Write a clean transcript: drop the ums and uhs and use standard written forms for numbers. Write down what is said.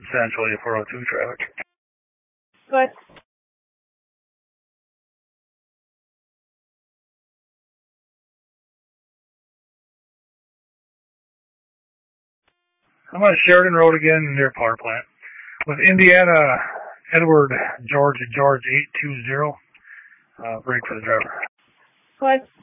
Essentially 402 traffic. Go ahead. I'm on Sheridan Road again near power plant. With Indiana Edward George 820. Break for the driver. Go ahead.